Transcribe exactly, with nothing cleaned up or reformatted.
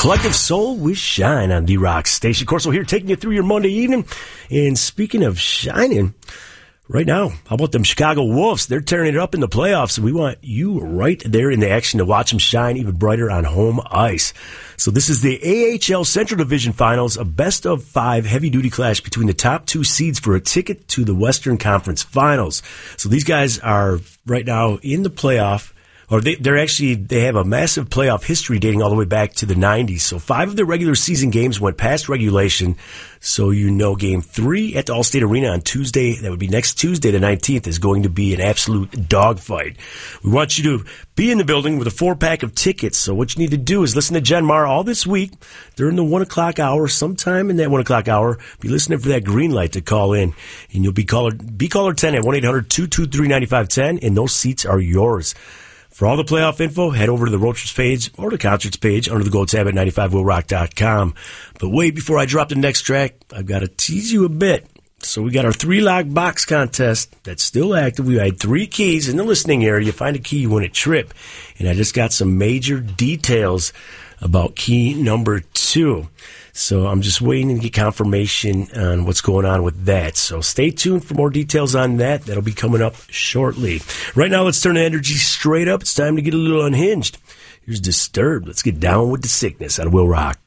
Collective Soul with Shine on D-Rock Station. Corso here taking you through your Monday evening. And speaking of shining, right now, how about them Chicago Wolves? They're tearing it up in the playoffs, and we want you right there in the action to watch them shine even brighter on home ice. So this is the A H L Central Division Finals, a best-of-five heavy-duty clash between the top two seeds for a ticket to the Western Conference Finals. So these guys are right now in the playoff. Or they, they're actually, they have a massive playoff history dating all the way back to the nineties. So five of their regular season games went past regulation. So you know game three at the Allstate Arena on Tuesday, that would be next Tuesday the nineteenth, is going to be an absolute dogfight. We want you to be in the building with a four-pack of tickets. So what you need to do is listen to Jen Mar all this week during the one o'clock hour. Sometime in that one o'clock hour, be listening for that green light to call in. And you'll be caller, be caller ten at one eight hundred two two three nine five one zero, and those seats are yours. For all the playoff info, head over to the Roachers page or the Concerts page under the Gold tab at ninety-five will rock dot com. But wait, before I drop the next track, I've got to tease you a bit. So we got our three-lock box contest that's still active. We had three keys in the listening area. You find a key, you win a trip. And I just got some major details about key number two. So I'm just waiting to get confirmation on what's going on with that. So stay tuned for more details on that. That'll be coming up shortly. Right now, let's turn the energy straight up. It's time to get a little unhinged. Here's Disturbed. Let's get down with the sickness on Will Rock.